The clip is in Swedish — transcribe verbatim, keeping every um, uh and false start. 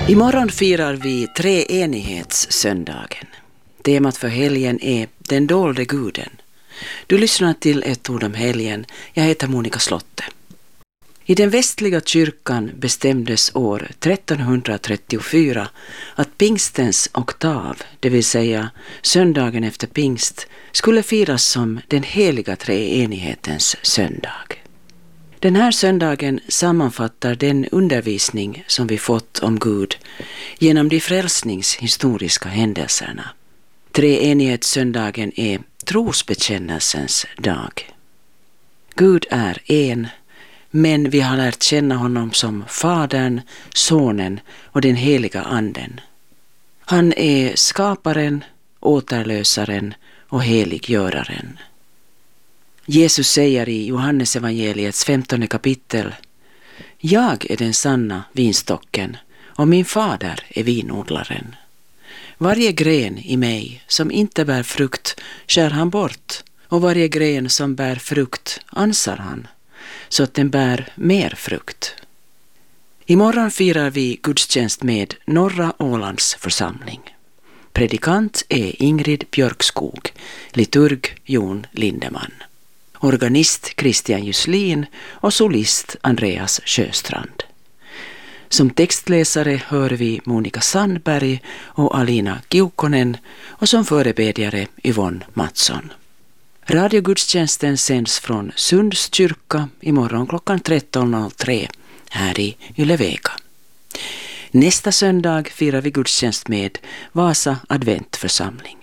Imorgon firar vi treenighetssöndagen. Temat för helgen är den dolde guden. Du lyssnar till ett ord om helgen. Jag heter Monica Slotte. I den västliga kyrkan bestämdes år trettonhundratrettiofyra att pingstens oktav, det vill säga söndagen efter pingst, skulle firas som den heliga treenighetens söndag. Den här söndagen sammanfattar den undervisning som vi fått om Gud genom de frälsningshistoriska händelserna. Treenighetssöndagen är trosbekännelsens dag. Gud är en, men vi har lärt känna honom som Fadern, Sonen och den heliga Anden. Han är skaparen, återlösaren och heliggöraren. Jesus säger i Johannes evangeliets femtonde kapitel: Jag är den sanna vinstocken och min fader är vinodlaren. Varje gren i mig som inte bär frukt skär han bort, och varje gren som bär frukt ansar han, så att den bär mer frukt. Imorgon firar vi gudstjänst med Norra Ålands församling. Predikant är Ingrid Björkskog, liturg Jon Lindeman. Organist Christian Juslin och solist Andreas Sjöstrand. Som textläsare hör vi Monica Sandberg och Alina Kiukkonen och som förebedjare Yvonne Mattsson. Radiogudstjänsten sänds från Sunds kyrka imorgon klockan tretton noll tre här i Ylevega. Nästa söndag firar vi gudstjänst med Vasa adventförsamling.